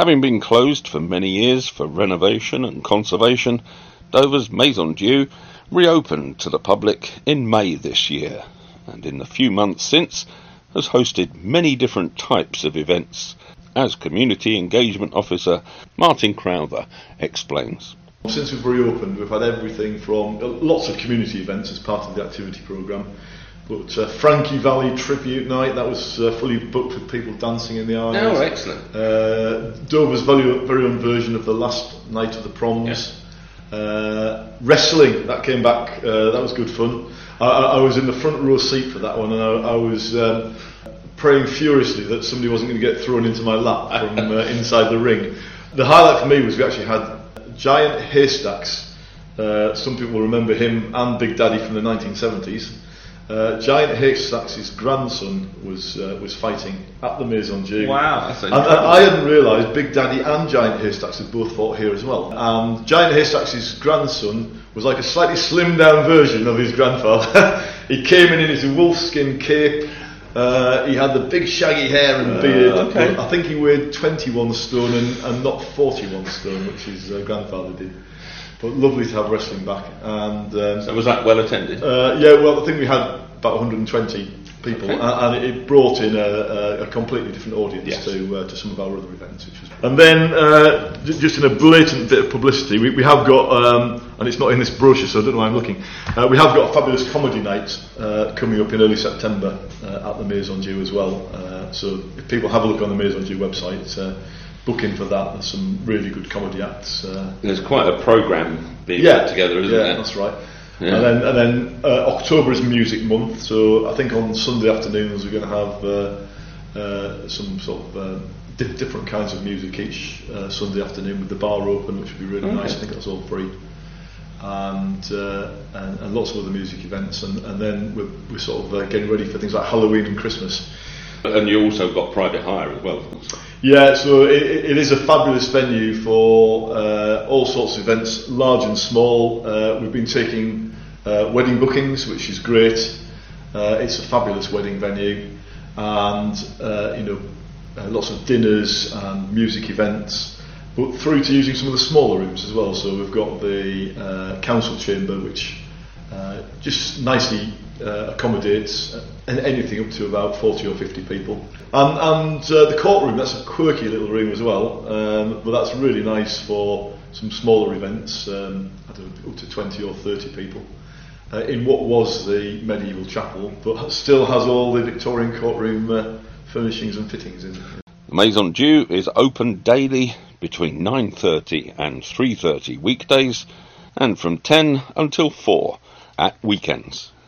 Having been closed for many years for renovation and conservation, Dover's Maison Dieu reopened to the public in May this year, and in the few months since has hosted many different types of events, as Community Engagement Officer Martin Crowther explains. Since we've reopened, we've had everything from lots of community events as part of the activity programme. But Frankie Valley Tribute Night, that was fully booked with people dancing in the aisles. Oh, excellent. Dover's very own version of the last night of the proms. Yeah. Wrestling, that came back, that was good fun. I was in the front row seat for that one, and I was praying furiously that somebody wasn't going to get thrown into my lap from inside the ring. The highlight for me was we actually had Giant Haystacks. Some people will remember him and Big Daddy from the 1970s. Giant Haystacks' grandson was fighting at the Maison Dieu. Wow, that's and I hadn't realised Big Daddy and Giant Haystacks had both fought here as well. And Giant Haystacks' grandson was like a slightly slimmed down version of his grandfather. He came in his wolfskin cape. He had the big shaggy hair and beard. Okay. I think he weighed 21 stone and not 41 stone, which his grandfather did. But lovely to have wrestling back. And so was that well attended? Yeah, well, I think we had about 120 people, okay. And it brought in a completely different audience. Yes. to some of our other events. And then, just in a blatant bit of publicity, we have got, and it's not in this brochure, so I don't know why I'm looking. We have got a fabulous comedy night coming up in early September at the Maison Dieu as well. So if people have a look on the Maison Dieu website, book in for that. There's some really good comedy acts. There's quite a programme being put together, isn't there? Yeah, that's right. Yeah. And then October is Music Month, so I think on Sunday afternoons we're going to have some sort of different kinds of music each Sunday afternoon with the bar open, which would be really nice. I think that's all free. And lots of other music events, and then we're sort of getting ready for things like Halloween and Christmas. And you also got private hire as well. Yeah, so it is a fabulous venue for all sorts of events, large and small. We've been taking wedding bookings, which is great. It's a fabulous wedding venue, and lots of dinners and music events, but through to using some of the smaller rooms as well. So we've got the council chamber, which just nicely accommodates anything up to about 40 or 50 people, and the courtroom, that's a quirky little room as well, but that's really nice for some smaller events, I don't know, up to 20 or 30 people, in what was the medieval chapel, but still has all the Victorian courtroom furnishings and fittings in it. The Maison Dieu is open daily between 9:30 and 3:30 weekdays, and from 10 until 4 at weekends.